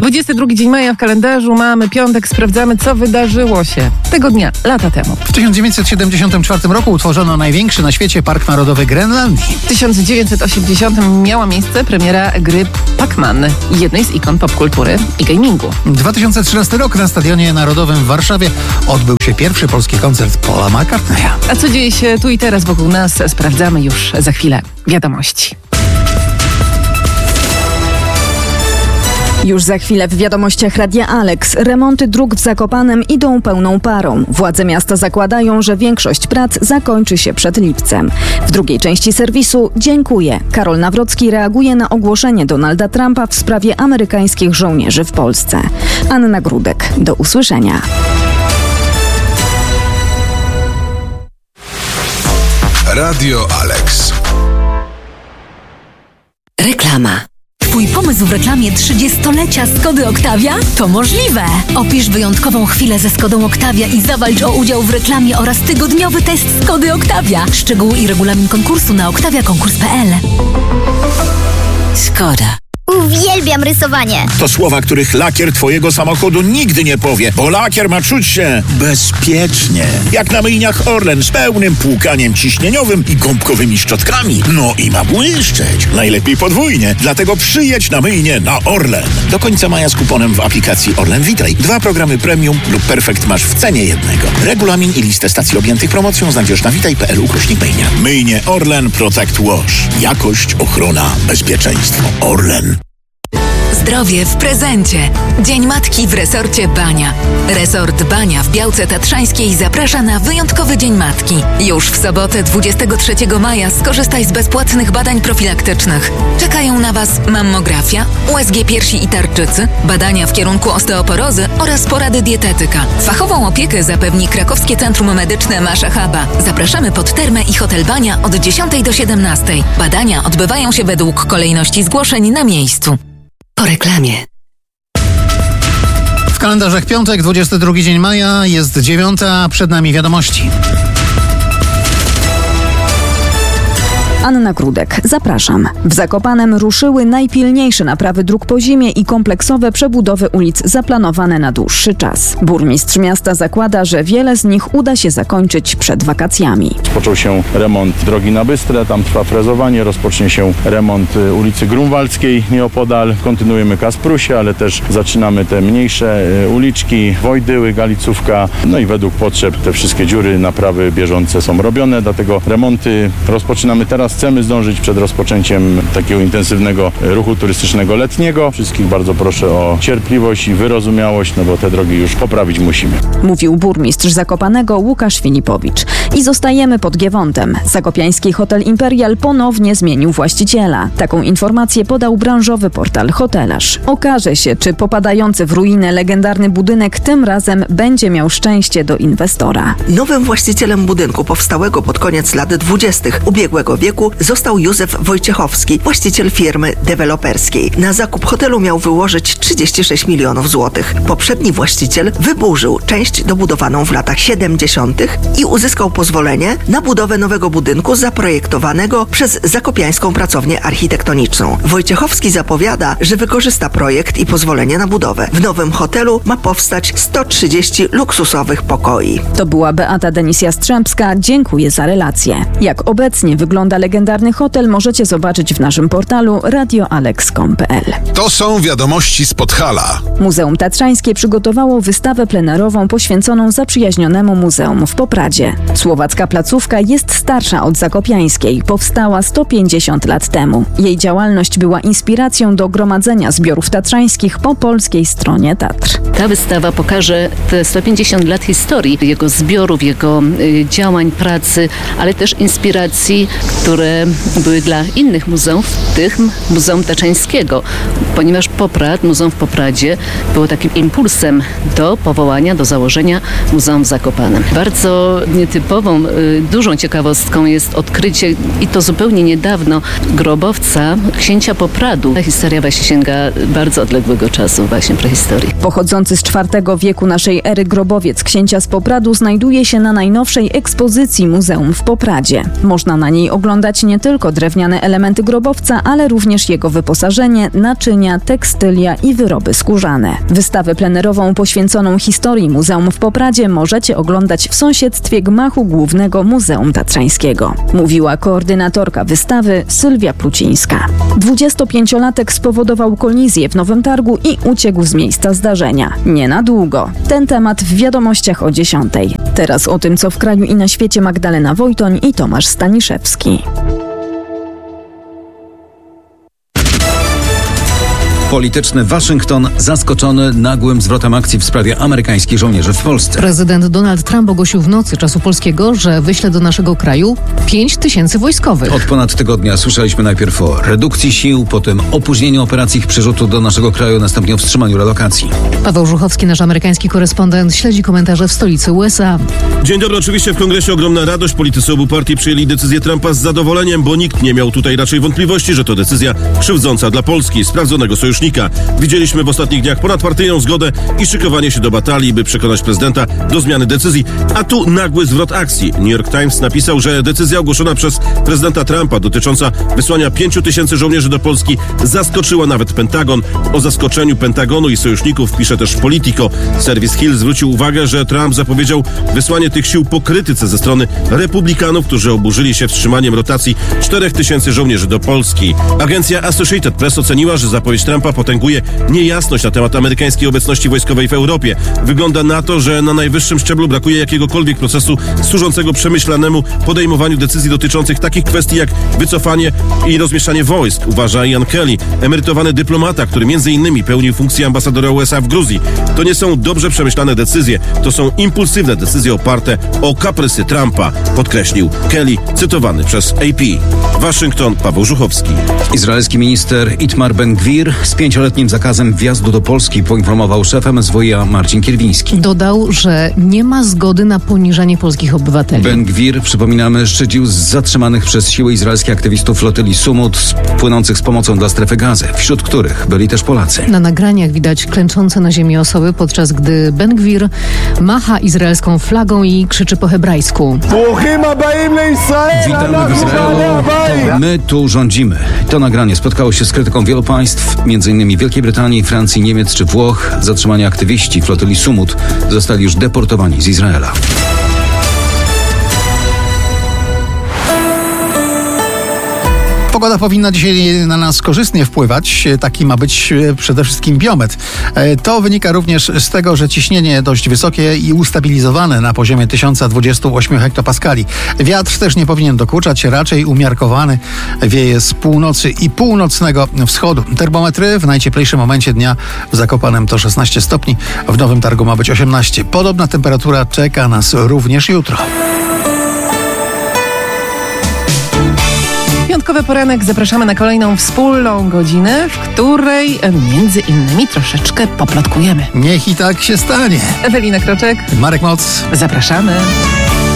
22 dzień maja w kalendarzu, mamy piątek, sprawdzamy, co wydarzyło się tego dnia, lata temu. W 1974 roku utworzono największy na świecie Park Narodowy Grenlandii. W 1980 miała miejsce premiera gry Pac-Man, jednej z ikon popkultury i gamingu. 2013 rok na Stadionie Narodowym w Warszawie odbył się pierwszy polski koncert Paula McCartneya. A co dzieje się tu i teraz wokół nas, sprawdzamy już za chwilę. Wiadomości. Już za chwilę w wiadomościach Radia Alex. Remonty dróg w Zakopanem idą pełną parą. Władze miasta zakładają, że większość prac zakończy się przed lipcem. W drugiej części serwisu dziękuję. Karol Nawrocki reaguje na ogłoszenie Donalda Trumpa w sprawie amerykańskich żołnierzy w Polsce. Anna Grudek. Do usłyszenia. Radio Alex. Reklama. Twój pomysł w reklamie 30-lecia Skody Octavia? To możliwe! Opisz wyjątkową chwilę ze Skodą Octavia i zawalcz o udział w reklamie oraz tygodniowy test Skody Octavia. Szczegóły i regulamin konkursu na octaviakonkurs.pl. Skoda. Uwielbiam rysowanie. To słowa, których lakier twojego samochodu nigdy nie powie, bo lakier ma czuć się bezpiecznie. Jak na myjniach Orlen z pełnym płukaniem ciśnieniowym i gąbkowymi szczotkami. No i ma błyszczeć. Najlepiej podwójnie. Dlatego przyjedź na myjnię na Orlen. Do końca maja z kuponem w aplikacji Orlen Witaj. 2 programy premium lub perfekt masz w cenie jednego. Regulamin i listę stacji objętych promocją znajdziesz na witaj.pl/myjnia. Myjnie Orlen Protect Wash. Jakość, ochrona, bezpieczeństwo. Orlen. Zdrowie w prezencie. Dzień Matki w resorcie Bania. Resort Bania w Białce Tatrzańskiej zaprasza na wyjątkowy Dzień Matki. Już w sobotę 23 maja skorzystaj z bezpłatnych badań profilaktycznych. Czekają na Was mammografia, USG piersi i tarczycy, badania w kierunku osteoporozy oraz porady dietetyka. Fachową opiekę zapewni Krakowskie Centrum Medyczne Masza Chaba. Zapraszamy pod Termę i Hotel Bania od 10 do 17. Badania odbywają się według kolejności zgłoszeń na miejscu. Po reklamie. W kalendarzach piątek, 22 dzień maja, jest 9, a przed nami wiadomości. Anna Grudek. Zapraszam. W Zakopanem ruszyły najpilniejsze naprawy dróg po zimie i kompleksowe przebudowy ulic zaplanowane na dłuższy czas. Burmistrz miasta zakłada, że wiele z nich uda się zakończyć przed wakacjami. Rozpoczął się remont drogi na Bystrę, tam trwa frezowanie, rozpocznie się remont ulicy Grunwaldzkiej nieopodal, kontynuujemy Kasprusie, ale też zaczynamy te mniejsze uliczki, Wojdyły, Galicówka, no i według potrzeb te wszystkie dziury, naprawy bieżące są robione, dlatego remonty rozpoczynamy teraz. Chcemy zdążyć przed rozpoczęciem takiego intensywnego ruchu turystycznego letniego. Wszystkich bardzo proszę o cierpliwość i wyrozumiałość, no bo te drogi już poprawić musimy. Mówił burmistrz Zakopanego Łukasz Filipowicz. I zostajemy pod Giewątem. Zakopiański Hotel Imperial ponownie zmienił właściciela. Taką informację podał branżowy portal Hotelarz. Okaże się, czy popadający w ruinę legendarny budynek tym razem będzie miał szczęście do inwestora. Nowym właścicielem budynku powstałego pod koniec lat 20. ubiegłego wieku został Józef Wojciechowski, właściciel firmy deweloperskiej. Na zakup hotelu miał wyłożyć 36 milionów złotych. Poprzedni właściciel wyburzył część dobudowaną w latach 70. i uzyskał pozwolenie na budowę nowego budynku zaprojektowanego przez Zakopiańską Pracownię Architektoniczną. Wojciechowski zapowiada, że wykorzysta projekt i pozwolenie na budowę. W nowym hotelu ma powstać 130 luksusowych pokoi. To była Beata Denis-Jastrzębska. Dziękuję za relację. Jak obecnie wygląda legendarny hotel, możecie zobaczyć w naszym portalu radioalex.pl. To są wiadomości z Podhala. Muzeum Tatrzańskie przygotowało wystawę plenerową poświęconą zaprzyjaźnionemu muzeum w Popradzie. Słowacka placówka jest starsza od zakopiańskiej. Powstała 150 lat temu. Jej działalność była inspiracją do gromadzenia zbiorów tatrzańskich po polskiej stronie Tatr. Ta wystawa pokaże te 150 lat historii jego zbiorów, jego działań, pracy, ale też inspiracji, które były dla innych muzeów, w tym Muzeum Tatrzańskiego, ponieważ Muzeum w Popradzie było takim impulsem do powołania, do założenia Muzeum w Zakopanem. Bardzo nietypową, dużą ciekawostką jest odkrycie, i to zupełnie niedawno, grobowca księcia Popradu. Ta historia właśnie sięga bardzo odległego czasu, właśnie prehistorii. Pochodzący z IV wieku naszej ery grobowiec księcia z Popradu znajduje się na najnowszej ekspozycji Muzeum w Popradzie. Można na niej oglądać oglądać nie tylko drewniane elementy grobowca, ale również jego wyposażenie, naczynia, tekstylia i wyroby skórzane. Wystawę plenerową poświęconą historii Muzeum w Popradzie możecie oglądać w sąsiedztwie gmachu głównego Muzeum Tatrzańskiego. Mówiła koordynatorka wystawy Sylwia Plucińska. 25-latek spowodował kolizję w Nowym Targu i uciekł z miejsca zdarzenia. Nie na długo. Ten temat w wiadomościach o 10. Teraz o tym, co w kraju i na świecie, Magdalena Wojtoń i Tomasz Staniszewski. Polityczny Waszyngton zaskoczony nagłym zwrotem akcji w sprawie amerykańskich żołnierzy w Polsce. Prezydent Donald Trump ogłosił w nocy czasu polskiego, że wyśle do naszego kraju 5000 wojskowych. Od ponad tygodnia słyszeliśmy najpierw o redukcji sił, potem opóźnieniu operacji ich przerzutu do naszego kraju, następnie o wstrzymaniu relokacji. Paweł Żuchowski, nasz amerykański korespondent, śledzi komentarze w stolicy USA. Dzień dobry. Oczywiście w Kongresie ogromna radość. Politycy obu partii przyjęli decyzję Trumpa z zadowoleniem, bo nikt nie miał tutaj raczej wątpliwości, że to decyzja krzywdząca dla Polski, sprawdzonego sojusznika. Widzieliśmy w ostatnich dniach ponadpartyjną zgodę i szykowanie się do batalii, by przekonać prezydenta do zmiany decyzji. A tu nagły zwrot akcji. New York Times napisał, że decyzja ogłoszona przez prezydenta Trumpa dotycząca wysłania 5000 żołnierzy do Polski zaskoczyła nawet Pentagon. O zaskoczeniu Pentagonu i sojuszników pisze też Politico. Serwis Hill zwrócił uwagę, że Trump zapowiedział wysłanie tych sił po krytyce ze strony republikanów, którzy oburzyli się wstrzymaniem rotacji 4000 żołnierzy do Polski. Agencja Associated Press oceniła, że zapowiedź Trumpa potęguje niejasność na temat amerykańskiej obecności wojskowej w Europie. Wygląda na to, że na najwyższym szczeblu brakuje jakiegokolwiek procesu służącego przemyślanemu podejmowaniu decyzji dotyczących takich kwestii jak wycofanie i rozmieszczanie wojsk, uważa Ian Kelly, emerytowany dyplomata, który m.in. pełnił funkcję ambasadora USA w Gruzji. To nie są dobrze przemyślane decyzje, to są impulsywne decyzje oparte o kaprysy Trumpa, podkreślił Kelly, cytowany przez AP. Waszyngton, Paweł Żuchowski. Izraelski minister Itamar Ben-Gvir z 5-letnim zakazem wjazdu do Polski poinformował szef MSWiA Marcin Kierwiński. Dodał, że nie ma zgody na poniżanie polskich obywateli. Ben-Gvir, przypominamy, szczycił z zatrzymanych przez siły izraelskie aktywistów flotyli Sumut płynących z pomocą dla strefy Gazy, wśród których byli też Polacy. Na nagraniach widać klęczące na ziemi osoby, podczas gdy Ben-Gvir macha izraelską flagą i krzyczy po hebrajsku. Witamy w Izraelu, to my tu rządzimy. To nagranie spotkało się z krytyką wielu państw, m.in. Wielkiej Brytanii, Francji, Niemiec czy Włoch. Zatrzymani aktywiści flotyli Sumut zostali już deportowani z Izraela. Pogoda powinna dzisiaj na nas korzystnie wpływać. Taki ma być przede wszystkim biometr. To wynika również z tego, że ciśnienie dość wysokie i ustabilizowane na poziomie 1028 hektopaskali. Wiatr też nie powinien dokuczać, raczej umiarkowany. Wieje z północy i północnego wschodu. Termometry w najcieplejszym momencie dnia w Zakopanem to 16 stopni, w Nowym Targu ma być 18. Podobna temperatura czeka nas również jutro. Piątkowy poranek zapraszamy na kolejną wspólną godzinę, w której między innymi troszeczkę poplotkujemy. Niech i tak się stanie. Ewelina Kroczek, Marek Moc. Zapraszamy.